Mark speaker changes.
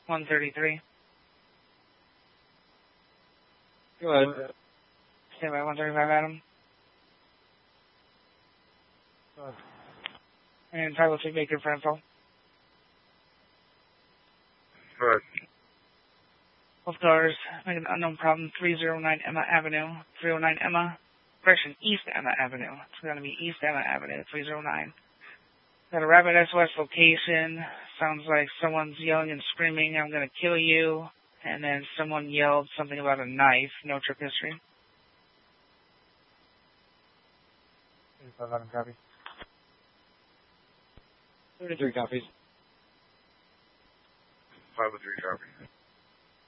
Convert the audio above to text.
Speaker 1: 133.
Speaker 2: Go ahead.
Speaker 1: Stand by 135, Adam.
Speaker 2: Go ahead.
Speaker 1: And 502 Baker for info.
Speaker 3: Good.
Speaker 1: Both cars, make an unknown problem, 309 Emma Avenue, 309 Emma, correction, East Emma Avenue. It's going to be East Emma Avenue, 309. Got a rapid SOS location. Sounds like someone's yelling and screaming, I'm going to kill you. And then someone yelled something about a knife. No trip history.
Speaker 2: 85 Adam, copy.
Speaker 4: 33 copies.
Speaker 3: 503 copy.